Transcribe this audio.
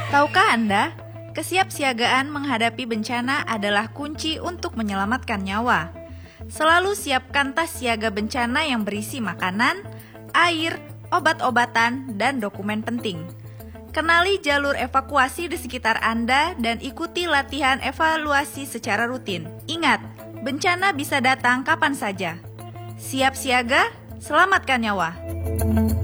Tahukah Anda, kesiapsiagaan menghadapi bencana adalah kunci untuk menyelamatkan nyawa. Selalu siapkan tas siaga bencana yang berisi makanan, air, obat-obatan, dan dokumen penting. Kenali jalur evakuasi di sekitar Anda dan ikuti latihan evaluasi secara rutin. Ingat, bencana bisa datang kapan saja. Siap siaga, selamatkan nyawa.